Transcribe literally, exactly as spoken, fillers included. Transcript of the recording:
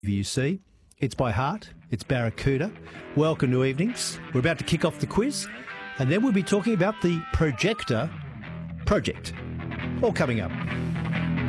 You see, it's by heart, it's Barracuda. Welcome to Evenings. We're about to kick off the quiz, and then we'll be talking about the Projector project. All coming up.